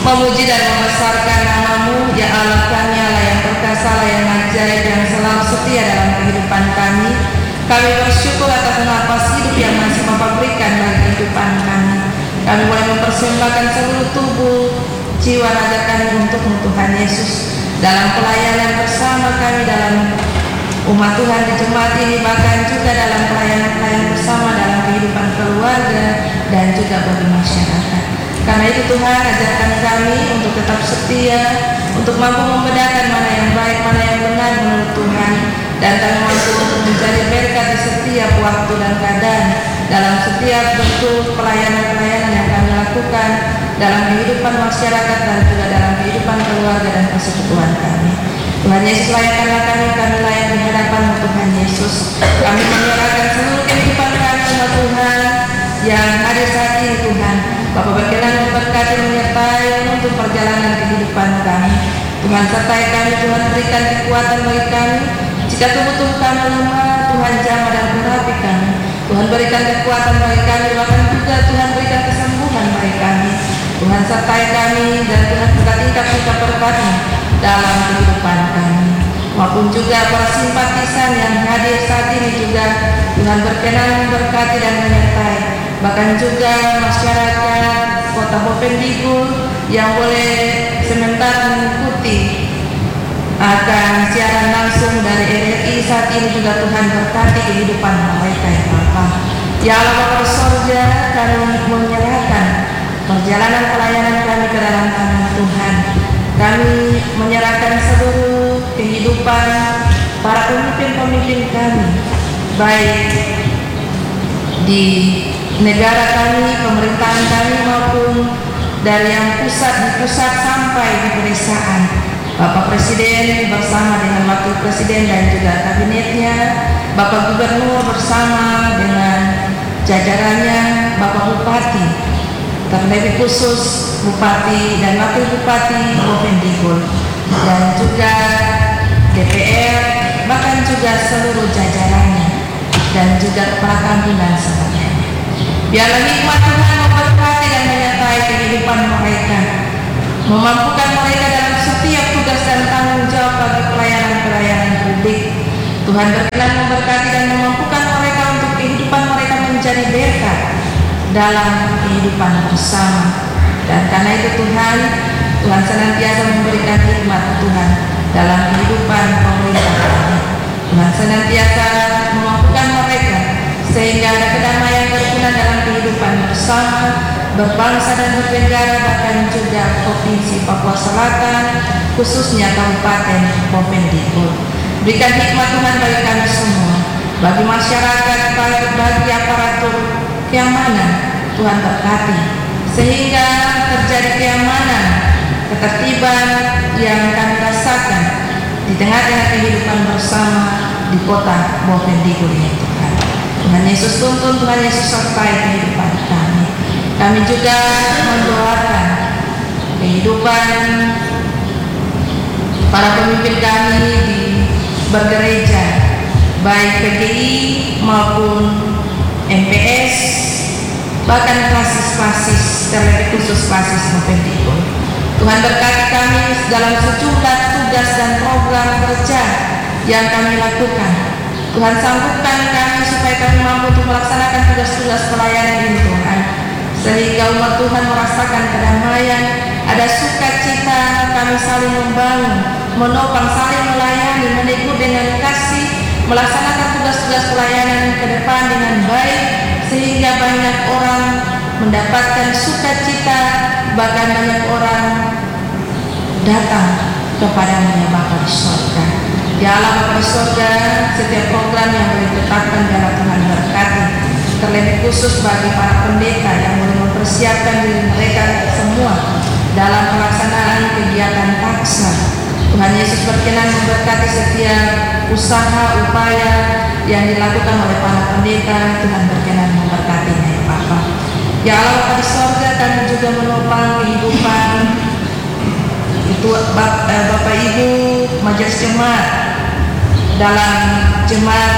memuji dan membesarkan nama-Mu, ya Allah kami, Allah yang perkasa, Allah yang ajaib, yang selalu setia dalam kehidupan kami. Kami bersyukur atas nafas hidup yang masih Bapa berikan bagi kehidupan kami. Kami boleh mempersembahkan seluruh tubuh, jiwa, raga kami untuk Tuhan Yesus dalam pelayanan bersama kami dalam umat Tuhan di jemaat ini, bahkan juga dalam pelayanan-pelayanan bersama dalam kehidupan keluarga dan juga bagi masyarakat. Karena itu Tuhan, ajarkan kami untuk tetap setia, untuk mampu membedakan mana yang baik, mana yang benar menurut Tuhan, dan kami mampu untuk mencari berkat di setiap waktu dan keadaan dalam setiap bentuk pelayanan-pelayanan yang kami lakukan dalam kehidupan masyarakat dan juga dalam kehidupan keluarga dan persekutuan kami. Tuhan Yesus, layakkanlah kami layak di hadapan Tuhan Yesus. Kami menyerahkan seluruh kehidupan kami sama Tuhan yang hadir saat ini. Tuhan, Bapa berkenan memberkati, menyertai untuk perjalanan kehidupan kami. Tuhan, sertai kami, Tuhan berikan kekuatan bagi kami. Jika tubuh kami lemah, Tuhan jamah dan urapi kami. Tuhan berikan kekuatan bagi kami, bahkan juga Tuhan berikan kesembuhan bagi kami. Tuhan sertai kami dan Tuhan tingkat-tingkat berkat-Mu dalam kehidupan kami, maupun juga para simpatisan yang hadir saat ini juga Tuhan berkenan memberkati dan menyertai, bahkan juga masyarakat Kota Bovendigul yang boleh sementara mengikuti akan siaran langsung dari RRI saat ini juga. Tuhan berkati kehidupan mereka ya Bapa. Ya Allah Bapa di sorga, kami menyerahkan perjalanan pelayanan kami ke dalam tangan Tuhan. Kami menyerahkan seluruh kehidupan para pemimpin-pemimpin kami, baik di negara kami, pemerintahan kami, maupun dari yang di pusat sampai di pedesaan. Bapak Presiden bersama dengan Wakil Presiden dan juga kabinetnya, Bapak Gubernur bersama dengan jajarannya, Bapak Bupati, terlebih khusus Bupati dan Wakil Bupati Bovendigul, dan juga DPR, bahkan juga seluruh jajarannya, dan juga kepala kampung dan sebagainya. Biarlah hikmat Tuhan memberkati dan menyertai kehidupan mereka, memampukan mereka dalam setiap tugas dan tanggung jawab bagi pelayanan-pelayanan publik. Tuhan berkenan memberkati dan memampukan mereka untuk kehidupan mereka menjadi berkat dalam kehidupan bersama. Dan karena itu Tuhan senantiasa memberikan hikmat Tuhan dalam kehidupan pemerintah kami. Tuhan senantiasa memampukan mereka sehingga ada kedamaian kerukunan dalam kehidupan bersama, berbangsa dan bernegara, bahkan juga Provinsi Papua Selatan, khususnya Kabupaten Bovendigul. Berikan hikmat Tuhan bagi kami semua, bagi masyarakat, bagi aparatur keamanan. Tuhan berkati sehingga terjadi keamanan, ketertiban yang kami rasakan di tengah-tengah kehidupan bersama di kota Bovendigul ini Tuhan. Tuhan Yesus tuntun, Tuhan Yesus sertai kehidupan kami. Kami juga mendoakan kehidupan para pemimpin kami di bergereja, baik PGI maupun MPS, bahkan klasis-klasis, terlebih khusus klasis Bovendigul. Tuhan berkati kami dalam sejumlah tugas dan program kerja yang kami lakukan. Tuhan sanggupkan kami supaya kami mampu untuk melaksanakan tugas-tugas pelayanan ini Tuhan, sehingga umat Tuhan merasakan kedamaian, ada sukacita, kami saling membangun, menopang, saling melayani, meneguh dengan kasih, melaksanakan tugas-tugas pelayanan ke depan dengan baik, sehingga banyak orang mendapatkan sukacita, bahkan banyak orang datang kepada-Nya Bapa di sorga. Ya Allah Bapa di sorga, setiap program yang boleh ditetapkan dalam Tuhan berkati, terlebih khusus bagi para pendeta yang boleh mempersiapkan diri mereka semua dalam pelaksanaan kegiatan paksa. Tuhan Yesus berkenan memberkati setiap usaha, upaya yang dilakukan oleh para pendeta. Tuhan berkenan memberkatinya ya Bapa. Ya Allah Bapa di sorga, kami juga menopang kehidupan itu Bapak Ibu majelis jemaat dalam jemaat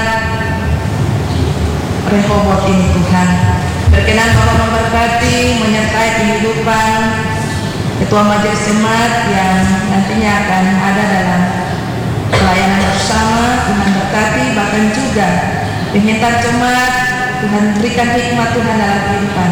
Rehoboth ini Tuhan. Berkenan Bapak memberkati, menyertai kehidupan Ketua Majelis Jemaat yang nantinya akan ada dalam pelayanan bersama. Tuhan berkati, bahkan juga pengintar jemaat, Tuhan berikan hikmat Tuhan dalam kehidupan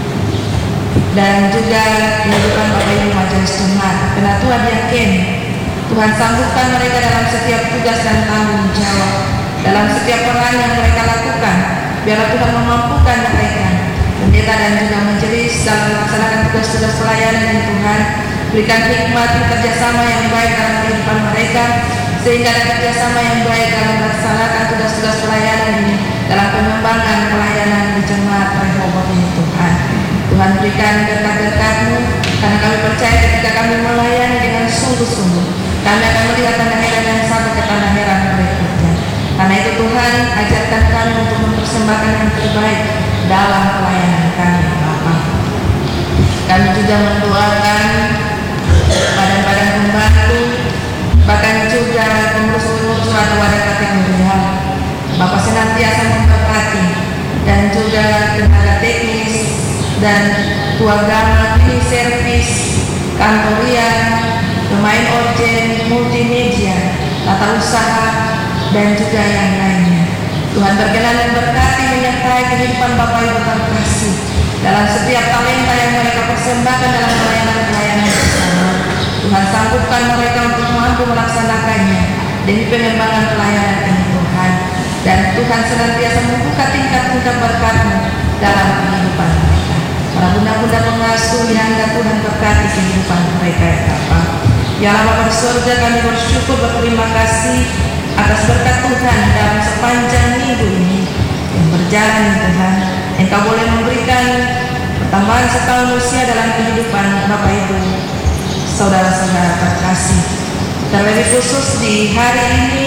dan juga kehidupan Bapak Ibu Majelis Jemaat. Karena Tuhan yakin Tuhan sambutkan mereka dalam setiap tugas dan tanggung jawab, dalam setiap peran yang mereka lakukan. Biarlah Tuhan memampukan mereka, pendeta dan juga majelis, dalam melaksanakan tugas-tugas pelayanan ini. Tuhan berikan hikmat kerjasama yang baik dalam kehidupan mereka, sehingga ada kerjasama yang baik dalam melaksanakan tugas-tugas pelayanan ini, dalam pengembangan pelayanan di jemaat Rehoboth ini. Tuhan berikan berkat-berkat-Mu, karena kami percaya ketika kami melayani dengan sungguh-sungguh, kami akan melihat tanda heran yang sampai ke tanda heran berikutnya. Karena itu Tuhan, ajarkan kami untuk mempersembahkan yang terbaik dalam pelayanan kami, Bapa. Kami juga mendoakan badan-badan pembantu, bahkan juga pengurus-pengurus wadah-wadah kategorial. Bapak senantiasa memberkati, dan juga tenaga teknis dan tuagama, klinik servis, kantorian, pemain orjen, multimedia, tata usaha, dan juga yang lainnya. Tuhan berkenan dan berkati menyertai kehidupan Bapak Ibu terkasih dalam setiap talenta yang mereka persembahkan dalam pelayanan-pelayanan bersama. Tuhan sanggupkan mereka untuk mampu melaksanakannya demi pengembangan pelayanan ini, Tuhan. Dan Tuhan senantiasa membuka tingkat-tingkat berkat-Mu dalam kehidupan mereka. Para bunda-bunda pengasuh yang Tuhan berkati kehidupan mereka, ya Bapa. Ya Allah, Bapa di surga, kami bersyukur, berterima kasih atas berkat Tuhan dalam sepanjang minggu ini yang berjalan, Tuhan. Engkau boleh memberikan pertambahan setahun usia dalam kehidupan Bapak Ibu, saudara-saudara terkasih. Terlebih khusus di hari ini,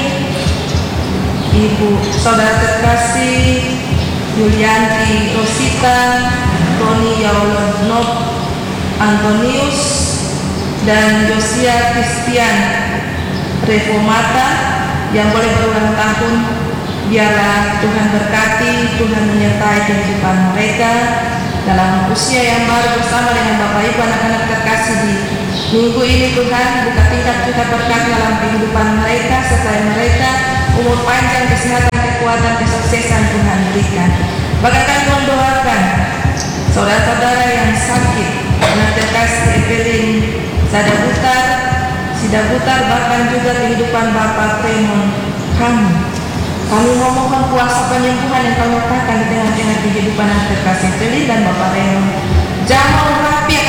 Ibu saudara terkasih Yulianti Rosita, Tony Yaulonov Antonius, dan Josia Christian Reformata yang boleh berulang tahun. Biarlah Tuhan berkati, Tuhan menyertai kehidupan mereka dalam usia yang baru bersama dengan Bapak Ibu anak-anak terkasih di minggu ini. Tuhan buka tingkat-tingkat berkat dalam kehidupan mereka, serta mereka umur panjang, kesehatan, kekuatan, kesuksesan Tuhan berikan. Bahkan Tuhan doakan saudara-saudara yang sakit, anak terkasih Evelyn Sidabutar, bahkan juga kehidupan Bapak Tremon kami memohon kuasa penyembuhan yang Kau nyatakan di tengah-tengah kehidupan anak terkasih Evelyn dan Bapak Tremon. Jamah rapi